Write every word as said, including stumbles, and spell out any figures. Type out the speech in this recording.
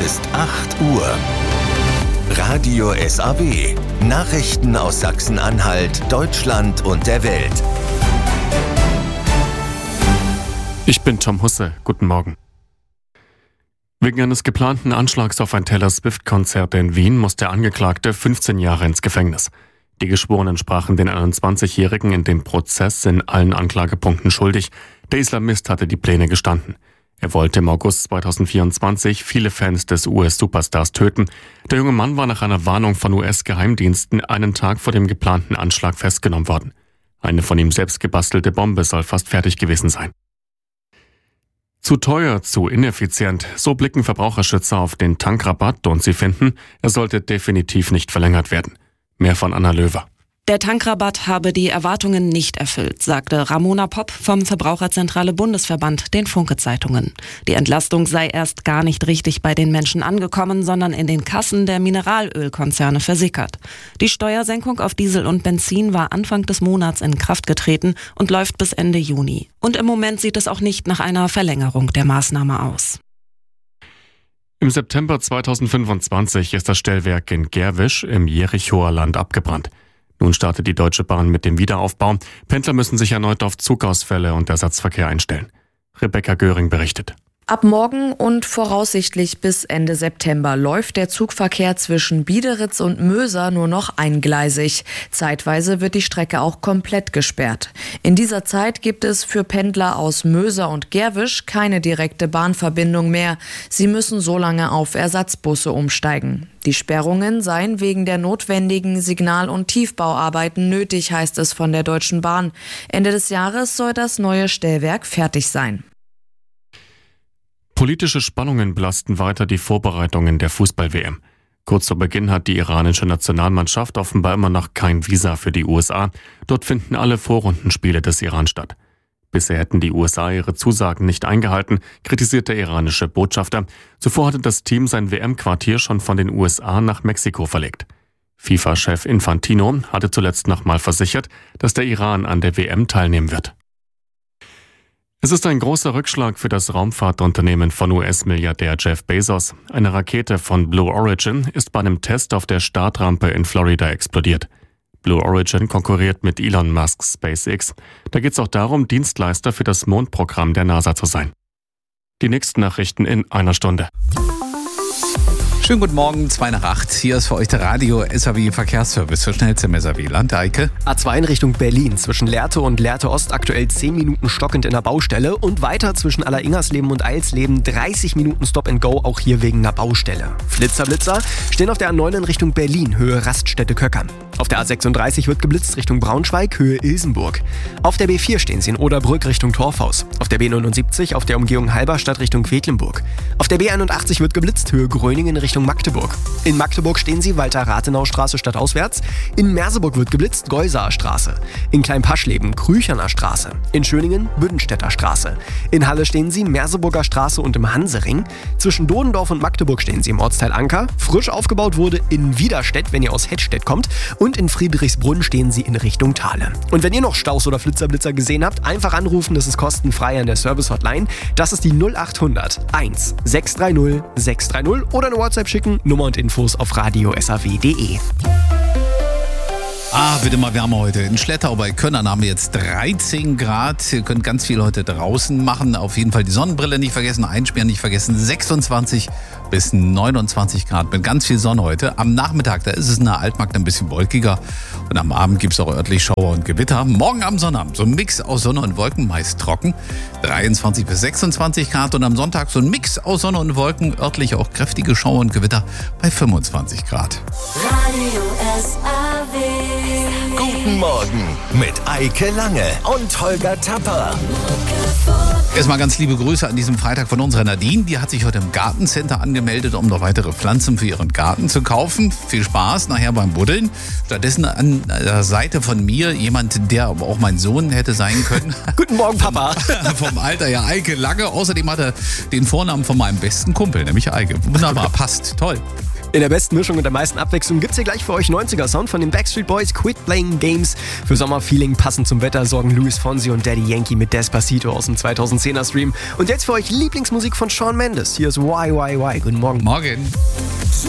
ist acht Uhr. Radio S A W. Nachrichten aus Sachsen-Anhalt, Deutschland und der Welt. Ich bin Tom Husse. Guten Morgen. Wegen eines geplanten Anschlags auf ein Taylor Swift-Konzert in Wien muss der Angeklagte fünfzehn Jahre ins Gefängnis. Die Geschworenen sprachen den einundzwanzigjährigen in dem Prozess in allen Anklagepunkten schuldig. Der Islamist hatte die Pläne gestanden. Er wollte im August zweitausendvierundzwanzig viele Fans des U S-Superstars töten. Der junge Mann war nach einer Warnung von U S-Geheimdiensten einen Tag vor dem geplanten Anschlag festgenommen worden. Eine von ihm selbst gebastelte Bombe soll fast fertig gewesen sein. Zu teuer, zu ineffizient, so blicken Verbraucherschützer auf den Tankrabatt und sie finden, er sollte definitiv nicht verlängert werden. Mehr von Anna Löwer. Der Tankrabatt habe die Erwartungen nicht erfüllt, sagte Ramona Popp vom Verbraucherzentrale Bundesverband den Funke-Zeitungen. Die Entlastung sei erst gar nicht richtig bei den Menschen angekommen, sondern in den Kassen der Mineralölkonzerne versickert. Die Steuersenkung auf Diesel und Benzin war Anfang des Monats in Kraft getreten und läuft bis Ende Juni. Und im Moment sieht es auch nicht nach einer Verlängerung der Maßnahme aus. Im September zweitausendfünfundzwanzig ist das Stellwerk in Gerwisch im Jerichoer Land abgebrannt. Nun startet die Deutsche Bahn mit dem Wiederaufbau. Pendler müssen sich erneut auf Zugausfälle und Ersatzverkehr einstellen. Rebecca Göring berichtet. Ab morgen und voraussichtlich bis Ende September läuft der Zugverkehr zwischen Biederitz und Möser nur noch eingleisig. Zeitweise wird die Strecke auch komplett gesperrt. In dieser Zeit gibt es für Pendler aus Möser und Gerwisch keine direkte Bahnverbindung mehr. Sie müssen so lange auf Ersatzbusse umsteigen. Die Sperrungen seien wegen der notwendigen Signal- und Tiefbauarbeiten nötig, heißt es von der Deutschen Bahn. Ende des Jahres soll das neue Stellwerk fertig sein. Politische Spannungen belasten weiter die Vorbereitungen der Fußball-W M. Kurz vor Beginn hat die iranische Nationalmannschaft offenbar immer noch kein Visa für die U S A. Dort finden alle Vorrundenspiele des Iran statt. Bisher hätten die U S A ihre Zusagen nicht eingehalten, kritisiert der iranische Botschafter. Zuvor hatte das Team sein W M-Quartier schon von den U S A nach Mexiko verlegt. FIFA-Chef Infantino hatte zuletzt nochmal versichert, dass der Iran an der W M teilnehmen wird. Es ist ein großer Rückschlag für das Raumfahrtunternehmen von U S-Milliardär Jeff Bezos. Eine Rakete von Blue Origin ist bei einem Test auf der Startrampe in Florida explodiert. Blue Origin konkurriert mit Elon Musks SpaceX. Da geht es auch darum, Dienstleister für das Mondprogramm der NASA zu sein. Die nächsten Nachrichten in einer Stunde. Schönen guten Morgen, zwei nach acht. Hier ist für euch der Radio S A W Verkehrsservice für schnellste im S A W-Land. Eike. A zwei in Richtung Berlin. Zwischen Lehrte und Lehrte Ost aktuell zehn Minuten stockend in der Baustelle. Und weiter zwischen Alleringhersleben und Eilsleben dreißig Minuten Stop and Go, auch hier wegen einer Baustelle. Flitzer, Blitzer stehen auf der A neun in Richtung Berlin, Höhe Raststätte Köckern. Auf der A sechsunddreißig wird geblitzt Richtung Braunschweig, Höhe Ilsenburg. Auf der B vier stehen sie in Oderbrück Richtung Torfhaus. Auf der B neunundsiebzig auf der Umgehung Halberstadt Richtung Quedlinburg. Auf der B einundachtzig wird geblitzt, Höhe Gröningen Richtung Magdeburg. In Magdeburg stehen sie Walter-Rathenau-Straße stadtauswärts. In Merseburg wird geblitzt, Geusaer Straße. In Kleinpaschleben Krücherner Straße. In Schöningen Büdenstädter Straße. In Halle stehen sie Merseburger Straße und im Hansering. Zwischen Dodendorf und Magdeburg stehen sie im Ortsteil Anker. Frisch aufgebaut wurde in Widerstedt, wenn ihr aus Hettstedt kommt. Und in Friedrichsbrunn stehen sie in Richtung Thale. Und wenn ihr noch Staus oder Flitzerblitzer gesehen habt, einfach anrufen, das ist kostenfrei an der Service-Hotline. Das ist die null acht hundert eins sechs drei null sechs drei null oder eine WhatsApp schicken. Nummer und Infos auf radio s a w punkt d e. Ah, bitte mal wärmer heute. In Schlettau bei Könnern haben wir jetzt dreizehn Grad. Ihr könnt ganz viel heute draußen machen. Auf jeden Fall die Sonnenbrille nicht vergessen, einsperren nicht vergessen. sechsundzwanzig bis neunundzwanzig Grad mit ganz viel Sonne heute. Am Nachmittag, da ist es in der Altmark ein bisschen wolkiger. Und am Abend gibt es auch örtlich Schauer und Gewitter. Morgen am Sonnabend so ein Mix aus Sonne und Wolken, meist trocken. dreiundzwanzig bis sechsundzwanzig Grad. Und am Sonntag so ein Mix aus Sonne und Wolken, örtlich auch kräftige Schauer und Gewitter bei fünfundzwanzig Grad. Radio S A W. Guten Morgen mit Eike Lange und Holger Tapper. Erstmal ganz liebe Grüße an diesem Freitag von unserer Nadine. Die hat sich heute im Gartencenter angemeldet, um noch weitere Pflanzen für ihren Garten zu kaufen. Viel Spaß nachher beim Buddeln. Stattdessen an der Seite von mir jemand, der aber auch mein Sohn hätte sein können. Guten Morgen, Papa. Vom, vom Alter ja Eike Lange. Außerdem hat er den Vornamen von meinem besten Kumpel, nämlich Eike. Wunderbar, passt. Toll. In der besten Mischung und der meisten Abwechslung gibt's hier gleich für euch neunziger-Sound von den Backstreet Boys, Quit Playing Games. Für Sommerfeeling passend zum Wetter sorgen Luis Fonsi und Daddy Yankee mit Despacito aus dem zweitausendzehner Stream. Und jetzt für euch Lieblingsmusik von Shawn Mendes. Hier ist Y Y Y. Guten Morgen. Morgen.